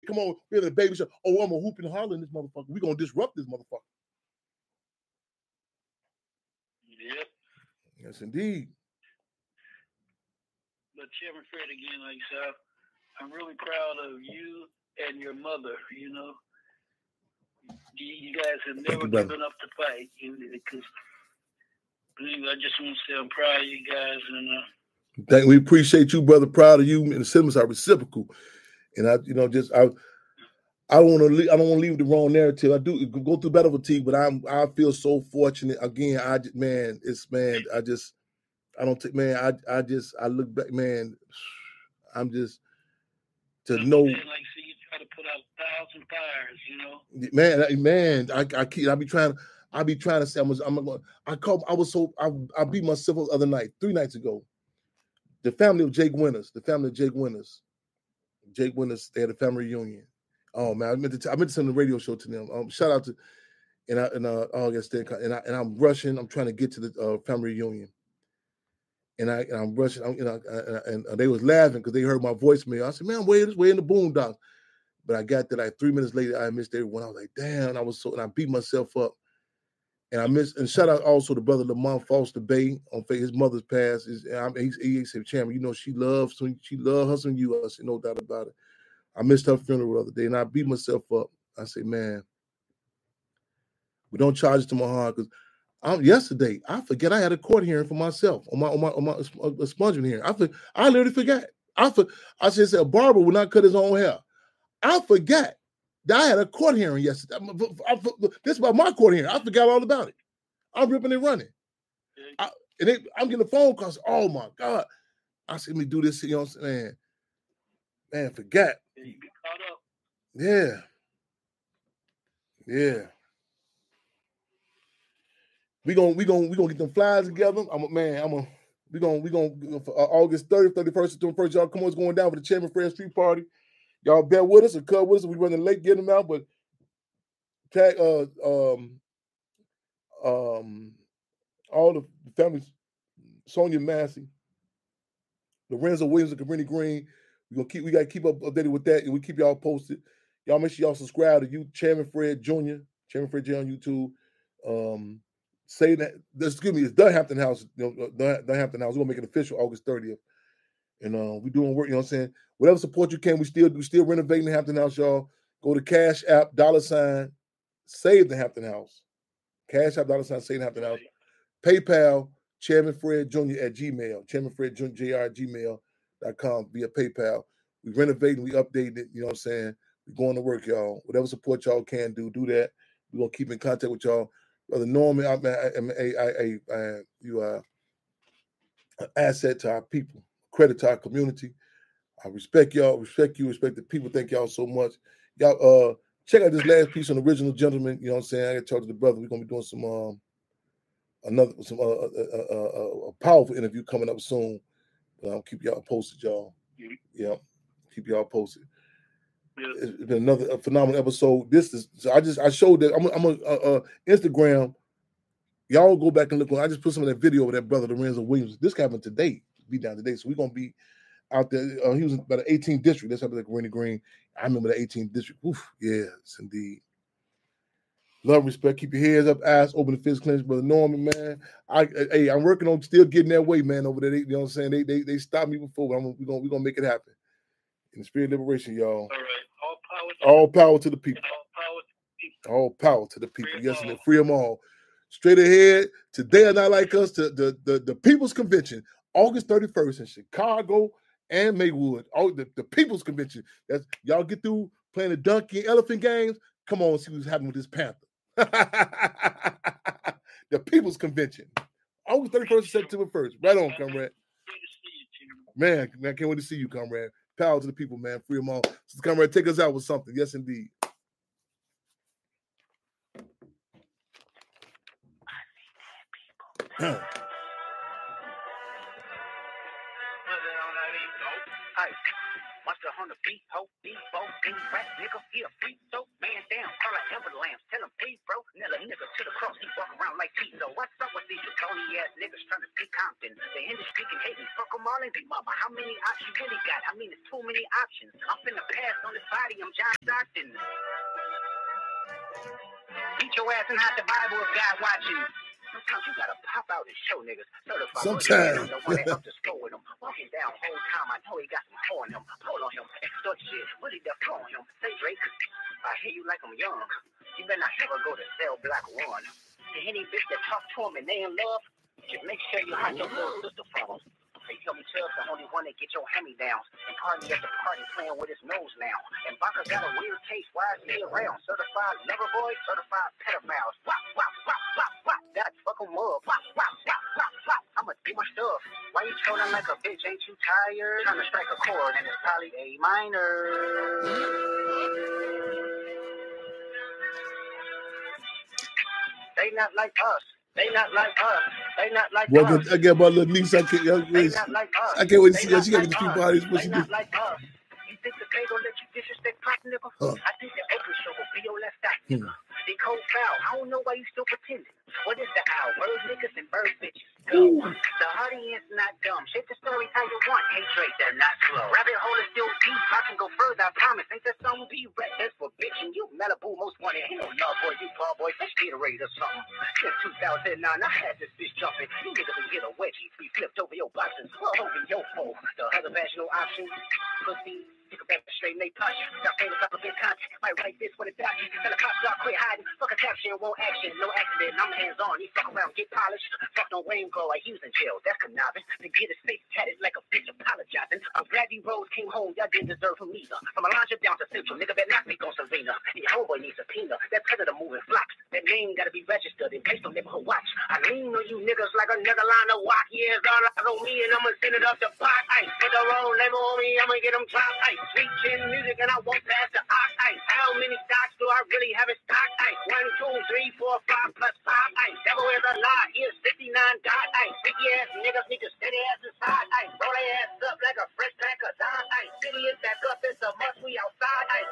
come on, we're the baby show. Oh, I'm a hoop and holler in this motherfucker. We're gonna disrupt this motherfucker. Yep. Yes, indeed. But Chairman Fred, again, like I said, I'm really proud of you and your mother. You know, you guys have never given up the fight. Because I just want to say I'm proud of you guys, and we appreciate you, brother. Proud of you, and the sentiments are reciprocal. And I don't want to leave the wrong narrative. I do go through battle fatigue, but I feel so fortunate. Again, I look back, man. I'm just to know. Like, see, you try to put out 1,000 fires, you know. Man, I be trying to say I beat myself the other night, 3 nights ago. The family of Jake Winters. Jake Winters, they had a family reunion. Oh man, I meant to send the radio show to them. Shout out to August, and I'm rushing. I'm trying to get to the family reunion, and I'm rushing. And they was laughing because they heard my voicemail. I said, "Man, I'm way in the boondocks." But I got there like 3 minutes later. I missed everyone. I was like, "Damn!" And I beat myself up. And I missed. And shout out also to brother Lamont Foster Bay on his mother's passed. He said, "Chairman, you know she loves hustling you." I said, "No doubt about it." I missed her funeral the other day, and I beat myself up. I said, "Man, we don't charge it to my heart because yesterday I forget I had a court hearing for myself on my expungement hearing. I literally forgot. I said a barber would not cut his own hair. I forgot that I had a court hearing yesterday. This is about my court hearing. I forgot all about it. I'm ripping and running. I'm getting a phone call. Oh my God. I said, let me do this. You know what I'm saying? Man, forgot. You get caught up. Yeah. Yeah. We gonna get them flyers together. We gonna for August 30th, 31st, 21st. Y'all come on, it's going down for the Chairman Fred Street Party. Y'all bear with us or cut with us. We running late getting them out, but tag all the families, Sonia Massey, Lorenzo Williams, and Cabrini Green. We gotta keep up updated with that, and we keep y'all posted. Y'all make sure y'all subscribe to Chairman Fred Jr., Chairman Fred J on YouTube. Say that, excuse me, it's the Hampton House. The Hampton House. We're gonna make it official August 30th. And we doing work, you know what I'm saying? Whatever support you can, we still renovating the Hampton House, y'all. Go to Cash App, $ Save the Hampton House. Cash App, $ Save the Hampton House. PayPal, Chairman Fred Jr. at Gmail. Chairman Fred Jr. at gmail.com via PayPal. We renovating, we updating it, you know what I'm saying? We're going to work, y'all. Whatever support y'all can do that. We're gonna keep in contact with y'all. Brother Norman, you are an asset to our people, credit to our community. I respect y'all, respect you, respect the people. Thank y'all so much. Y'all check out this last piece on The Original Gentleman. You know what I'm saying? I gotta talk to the brother. We're gonna be doing some a powerful interview coming up soon. I'll keep y'all posted, y'all. Yeah, keep y'all posted. It's been another phenomenal episode. I showed that I'm on Instagram. Y'all go back and look. I just put some of that video of that brother Lorenzo Williams. This happened today. Be down today, so we're gonna be out there. He was about the 18th district. That's happened like Cabrini Green. I remember the 18th district. Oof, yes, indeed. Love, respect. Keep your heads up, eyes open, the fist clenched, brother Norman, man. I'm working on still getting that way, man. Over there, you know what I'm saying? They stopped me before. We're gonna make it happen. In the spirit of liberation, y'all. All right. All power to the people. All power to the people. Yes, and free them all. Straight ahead. Today are not like us. To the People's Convention, August 31st in Chicago and Maywood. The People's Convention. That's y'all get through playing the donkey and elephant games. Come on, see what's happening with this panther. The People's Convention, August 31st, September 1st. Right on, comrade. Man, can't wait to see you, comrade. Power to the people, man. Free them all. So, comrade, take us out with something. Yes, indeed. Monster on the beat, ho, B-bo, rap nigga, he a freak, so man down, call like Everlambs, tell him P, bro, nail a nigga to the cross, he walk around like Tito. What's up with these Tony ass niggas trying to be Compton? The industry can hate me, fuck them all and be mama. How many options you really got? I mean, it's too many options. I'm finna pass on this body, I'm John. Stockton. Beat your ass and hide the Bible if God watching. Sometimes you gotta pop out and show niggas. Sometimes. The one that up to score with him. Walking down whole time, I know he got some toe on him. Pull on him, extort shit. What he done on him? Say Drake, I hear you like I'm young. You better not ever go to Cell Block 1. To any bitch that talk to him and they in love, just make sure you hide your little sister from him. They tell me Chubb's the only one that get your hand-me-downs. And party at the party playing with his nose now. And Baca got a weird taste. Why is he around? Certified lover boy, certified pedophiles. Wop, wop, wop, wop, wop. That's fucking mud. Wop, wop, wop, wop, wop. I'ma do my stuff. Why you trolling like a bitch? Ain't you tired? Trying to strike a chord and it's probably A minor. They not like us. They not like us. They not like us. I get my little niece. I can't wait to see her. She got the street parties. What she do? Like us. You think the pay gonna let you disrespect Pop, nigga? I think the Oprah show will be your last act, nigga. They cold foul. I don't know why you still pretending. What is the owl? Bird niggas and bird bitches. Go. The audience not dumb. Shape the story how you want. Hey, Drake, they're not slow. Rabbit hole is still deep. I can go further, I promise. Ain't that song be red? That's for bitching. You Malibu most wanted. Ain't no love boy, you ball boy. Let's get a rate or something. Since 2009, I had this bitch jumping. You niggas can get a wedgie. We flipped over your boxes. Over your phone. The other vaginal option. Pussy. Take a back straight and they touch. Stop paying a couple of big content. Might write this when it's done. Tell the cops start quit hiding. Fuck a caption, won't action. No accident. I'm hands on. You fuck around, get polished. Fuck no rain glow like he was in jail. That's conniving. To get his face tatted like a bitch apologizing. I'm glad you Rose came home. Y'all didn't deserve him neither. From Alondra down to Central. Nigga better not speak on Serena. And your homeboy needs a subpoena. That predator moving flocks. That name gotta be registered and placed on neighborhood watch. I lean on you niggas like another line of walk. Yeah, it's all like on me and I'ma send it up the pot. Ice. Put the roll label on me. I'ma get them top. Ice. Sweet chin music and I won't pass the ox. Ice. How many stocks do I really have in stock? Ice. 1, 2, 3, 4, 5 plus 5. Ice. Devil is a lie. Here's 59 dot. Ice. Big ass niggas need to steady ass inside. Ice. Roll their ass up like a fresh pack of Don. Ice. City is back up. It's a must. We outside. Ice.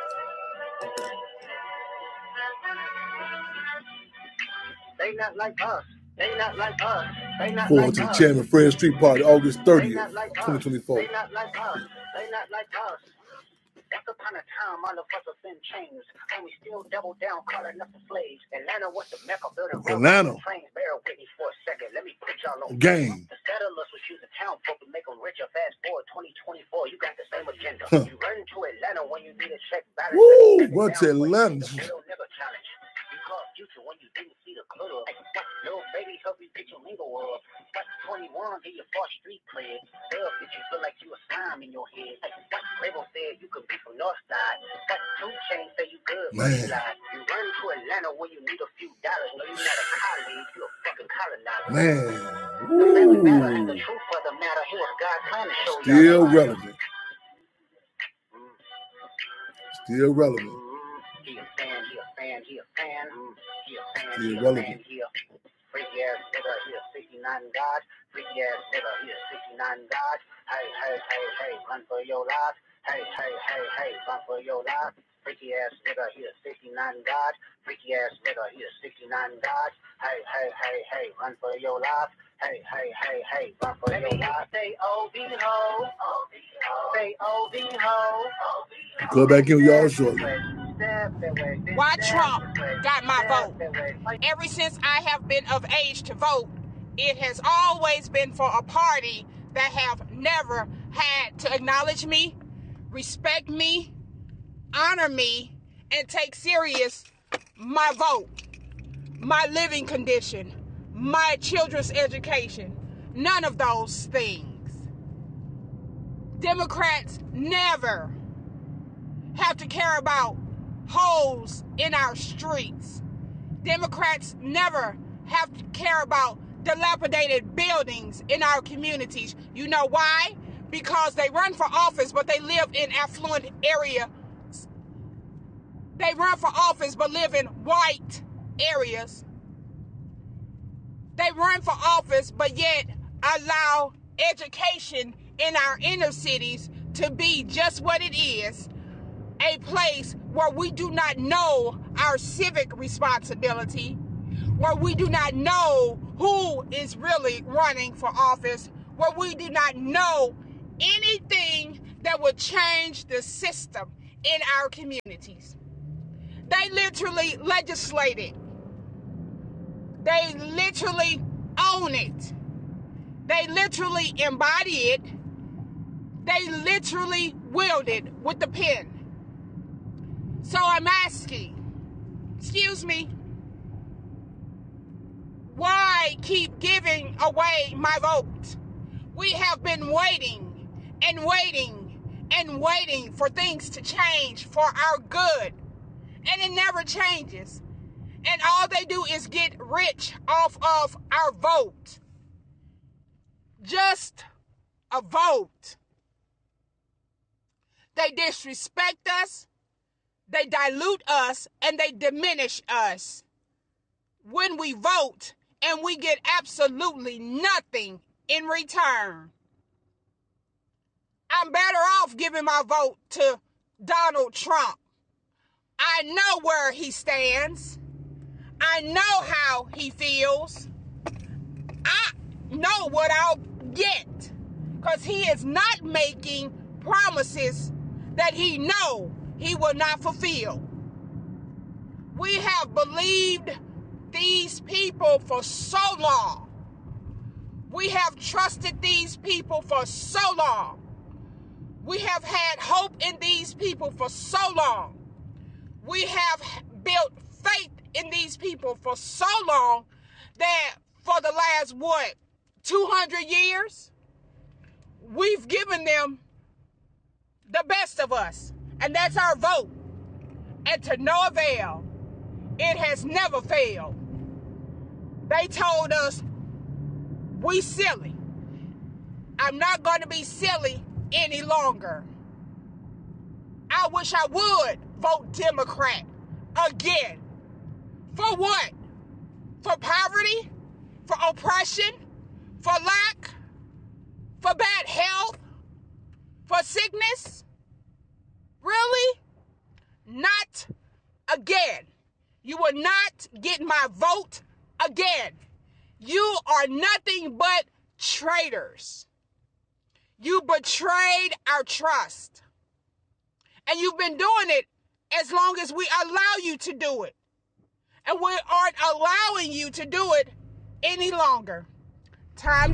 They not like us. They not like us. They not Forward like to the us. Chairman Fred Street Party, August 30th, They not like us. 2024. They not like us. They not like us. That's the kind of time all of us have been changed. And we still double down, calling us the slaves. Atlanta was the mecca building. Atlanta. Trains, bear with me for a second. Let me put y'all on Game. The settlers was using town folk to make them richer. Fast forward 2024, you got the same agenda. You run to Atlanta when you need a check balance. Woo! What's Atlanta? Never challenge. You call future when you didn't see the club. Little baby help you get your lingo up. But 21 get your false street cred. Love that you feel like you a slime in your head. What label said you could be from Northside. But 2 Chainz say you good, but you lie. You run to Atlanta when you need a few dollars. No, you're not a colleague, you a fucking colonizer. Man. The truth of the matter, he was God trying to show you. Still relevant. Still relevant. He a fan, he a fan, he a fan. He a fan, Still he a relevant. fan, he a freaky ass nigga, he a 69 God. Freaky ass nigga, he a 69 God. Hey, hey, hey, hey, run for your life. Hey, hey, hey, hey, run for your life. Freaky ass nigga, he a 69 God. Freaky ass nigga, he a 69 God. Hey, hey, hey, hey, run for your life. Hey, hey, hey, hey, run for your life. Say OB ho, say OB ho. Go back in with y'all shortly. Why Trump got my vote? Ever since I have been of age to vote, it has always been for a party that have never had to acknowledge me, respect me, honor me, and take serious my vote, my living condition, my children's education. None of those things. Democrats never have to care about holes in our streets. Democrats never have to care about dilapidated buildings in our communities. You know why? Because they run for office, but they live in affluent areas. They run for office, but live in white areas. They run for office, but yet allow education in our inner cities to be just what it is, a place where we do not know our civic responsibility, where we do not know who is really running for office, where we do not know anything that would change the system, in our communities. They literally legislated. They literally own it. They literally embody it. They literally wield it with the pen. So I'm asking, excuse me, why keep giving away my vote? We have been waiting and waiting and waiting for things to change for our good. And it never changes. And all they do is get rich off of our vote. Just a vote. They disrespect us, they dilute us, and they diminish us when we vote, and we get absolutely nothing in return. I'm better off giving my vote to Donald Trump. I know where he stands. I know how he feels. I know what I'll get, because he is not making promises that he know he will not fulfill. We have believed these people for so long. We have trusted these people for so long. We have had hope in these people for so long. We have built faith in these people for so long that for the last, 200 years, we've given them the best of us, and that's our vote. And to no avail, it has never failed. They told us we silly. I'm not going to be silly any longer. I wish I would vote Democrat again. For what? For poverty? For oppression? For lack? For bad health? For sickness? Really? Not again. You will not get my vote again. You are nothing but traitors. You betrayed our trust. And you've been doing it as long as we allow you to do it. And we aren't allowing you to do it any longer. Time